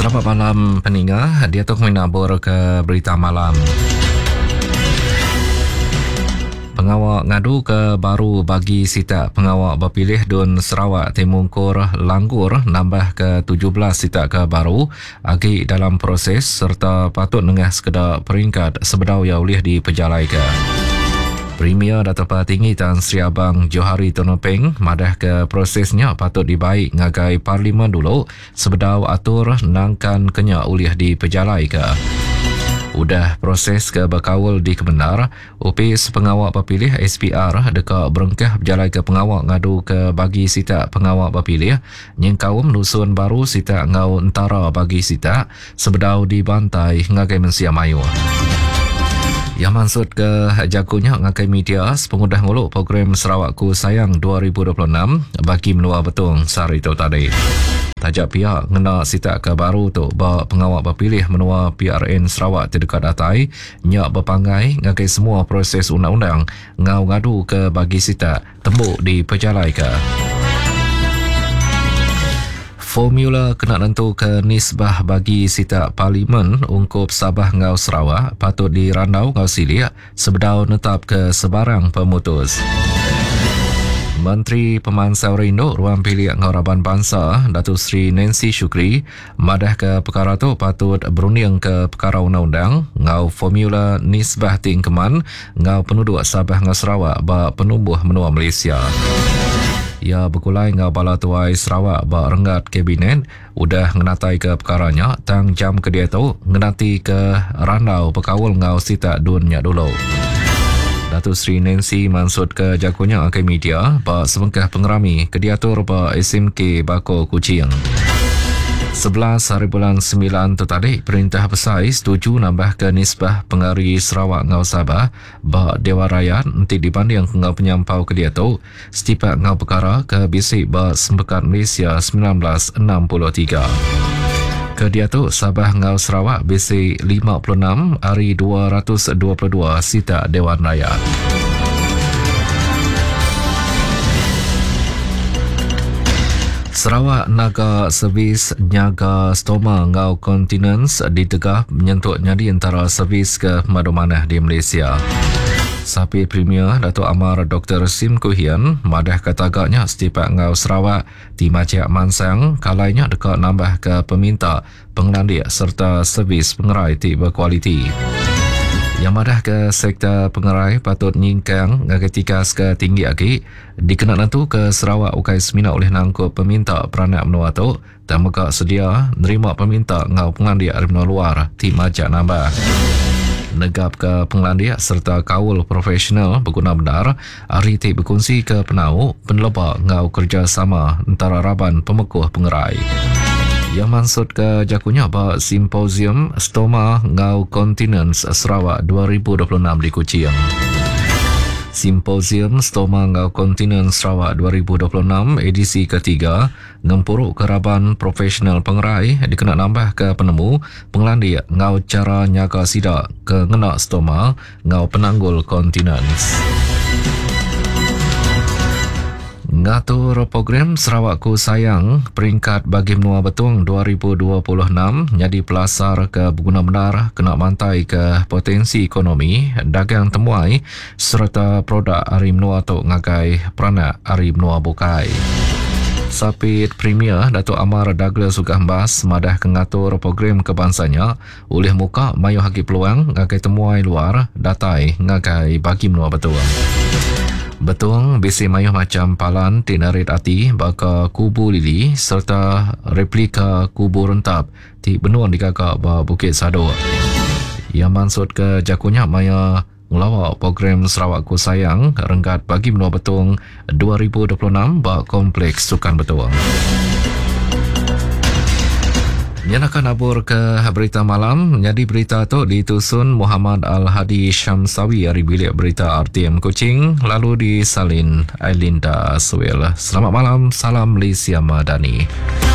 Selamat malam pendengar, dia tu menabur ke berita malam. Pengawal ngadu ke baru bagi sita pengawal berpilih Dun Sarawak Timungkur Langgur nambah ke 17 sita ke baru agi dalam proses serta patut nengah sekedar peringkat sebedau yang boleh diperjalai ke. Premier Dato' Tinggi Tan Sri Abang Johari Tonopeng madah ke prosesnya patut dibaik ngagai Parlimen dulu sebedau atur nangkan kenya ulih diperjalai ke. Udah proses ke berkawal di Kebenar, upis pengawal berpilih SPR dekat berengkah berjalai ke pengawal ngadu ke bagi sita pengawal berpilih nyengkaum nusun baru sita ngau entara bagi sita sebedau dibantai ngagai Mensia Mayu. Yang maksud ke jagonya ngakai media pengudah nguluk program Sarawakku Sayang 2026 bagi menua betul sehari itu tadi. Tajak pihak ngena sita ke baru tu bahawa pengawal berpilih menua PRN Sarawak terdekat atai nyak berpangai ngakai semua proses undang-undang ngau ngadu ke bagi sita tembuk di perjalai ke. Formula kena tentu ke nisbah bagi sita Parlimen ungkup Sabah ngau Sarawak patut dirandau ngau silia sebedau netap ke sebarang pemutus. Menteri Pemansau Rindu Ruang Pilih Ngau Raban Bangsa Datuk Seri Nancy Shukri madah ke perkara tu patut berunding ke perkara undang-undang ngau formula nisbah tingkeman ngau penduduk Sabah ngau Sarawak ba penubuh menua Malaysia. Ya berkulai ngau bala tuai Sarawak ba renggat kabinet udah ngenatai ke perkaranya tang jam ke dia tu ngenati ke randau perkawal ngau sita dunia dulu. Datuk Seri Nancy maksud ke jagonya ke media ba sebengkah pengerami ke diatur ba SMK Bako Kuching. 11 hari bulan 9 tu tadi Perintah Besar setuju nambah ke nisbah pengari Sarawak ngau Sabah ba Dewan Rakyat nanti dibanding ngau penyampau ke dia tu setiap ngau perkara ke bisik ba Sempekat Malaysia 1963. Ke dia tu Sabah ngau Sarawak bisik 56 hari 222 sita Dewan Rakyat. Sarawak Naga Servis Nyaga Stoma Ngau Kontinens ditegah menyentuh nyadi antara servis ke mana-mana di Malaysia. Sapi Premier Datuk Amar Dr. Sim Kuhian madah katagaknya setiap ngau Sarawak di Macak Mansang kalainya dekat nambah ke peminta pengelandik serta servis pengerai tiba kualiti. Yang madah ke sektor pengerai patut nyingkang ketika ke tinggi lagi dikenal nantu ke Sarawak ukai semina oleh nangkut peminta peranak menua tu dan mereka sedia nerima peminta ngau pengelandik dari menua luar di Macak nambah. Negap ke pengelandik serta kawul profesional berguna benar hari ti berkongsi ke penau penelebak ngau kerjasama antara Raban Pemekuh Pengerai. Yang maksud ke jakunya bah Simposium Stoma Ngau Kontinens Sarawak 2026 di Kuching. Simposium Stoma Ngau Kontinens Sarawak 2026 edisi ketiga ngempuruk keraban profesional pengerai dikena nambah ke penemu pengelandik ngau cara nyaga sidak ke ngena stoma ngau penanggul kontinens. Ngatur program Sarawakku Sayang peringkat bagi menua betung 2026 jadi pelasar ke berguna benar kena mantai ke potensi ekonomi dagang temuai serta produk hari menua tu ngagai peranak hari menua bukai. Sapit Premier Datuk Amar Douglas Sugambas madah ke ngatur program kebangsanya oleh muka mayu haki peluang ngagai temuai luar datai ngagai bagi menua betung. Betul, bisi mayuh macam palan tinarit ati baka kubu lili serta replika kubu rentap di benua di kakak Bukit Sado. Yang maksud ke jakunya maya ngelawak program Sarawakku Sayang renggat bagi menua betung 2026 bak kompleks sukan betung. Nyanakan abur ke berita malam. Jadi berita tu ditusun Muhammad Al-Hadi Syamsawi dari bilik berita RTM Kuching lalu disalin Ailinda Suel. Selamat malam, salam Malaysia Madani.